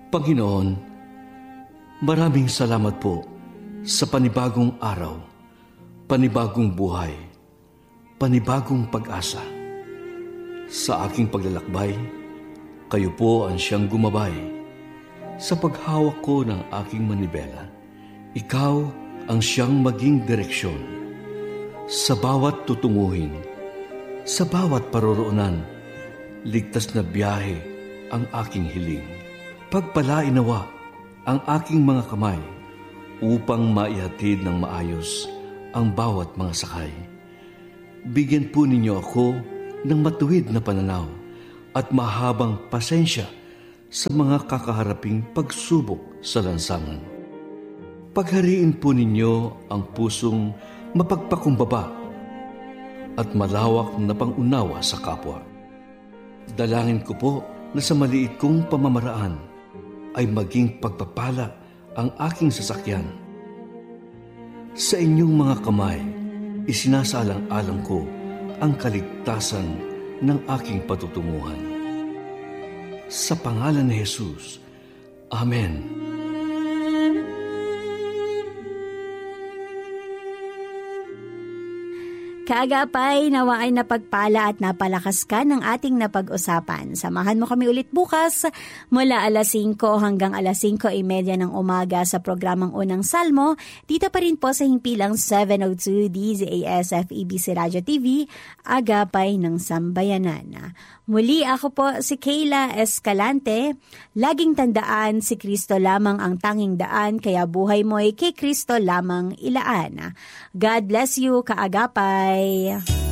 Panginoon, maraming salamat po sa panibagong araw, panibagong buhay, panibagong pag-asa. Sa aking paglalakbay, kayo po ang siyang gumabay. Sa paghawak ko ng aking manibela, ikaw ang siyang maging direksyon. Sa bawat tutunguhin, sa bawat paroroonan, ligtas na biyahe ang aking hiling. Pagpalain nawa ang aking mga kamay upang maihatid ng maayos ang bawat mga sakay. Bigyan po ninyo ako ng matuwid na pananaw at mahabang pasensya sa mga kakaharaping pagsubok sa lansangan. Paghariin po ninyo ang pusong mapagpakumbaba at malawak na pangunawa sa kapwa. Dalangin ko po na sa maliit kong pamamaraan ay maging pagpapala ang aking sasakyan. Sa inyong mga kamay, isinasalang-alang ko ang kaligtasan ng aking patutunguhan. Sa pangalan ni Jesus, Amen. Kaagapay, nawa ay napagpala at napalakas ka ng ating napag-usapan. Samahan mo kami ulit bukas mula alas 5 hanggang alas 5:30 ng umaga sa programang Unang Salmo. Dito pa rin po sa himpilang 702 DZAS FEBC Radio TV, Agapay ng Sambayanan. Muli ako po si Kayla Escalante. Laging tandaan, si Kristo lamang ang tanging daan, kaya buhay mo'y kay Kristo lamang ilaan. God bless you, kaagapay.